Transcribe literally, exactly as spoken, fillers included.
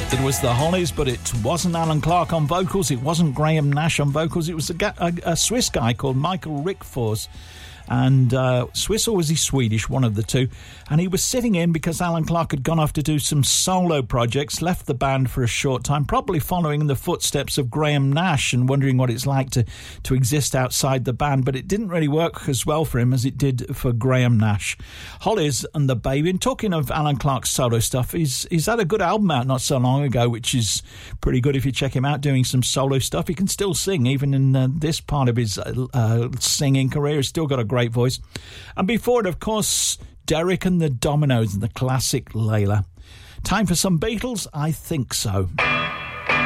It was the Hollies, but it wasn't Alan Clark on vocals, it wasn't Graham Nash on vocals, it was a, a, a Swiss guy called Michael Rickfors. And uh, Swiss or was he Swedish, one of the two. And he was sitting in because Alan Clark had gone off to do some solo projects, left the band for a short time, probably following in the footsteps of Graham Nash and wondering what it's like to, to exist outside the band. But it didn't really work as well for him as it did for Graham Nash. Hollies and the Baby. And talking of Alan Clark's solo stuff, he's, he's had a good album out not so long ago, which is pretty good if you check him out doing some solo stuff. He can still sing, even in uh, this part of his uh, singing career. He's still got a great voice. And before it, of course, Derek and the Dominoes and the classic Layla. Time for some Beatles? I think so.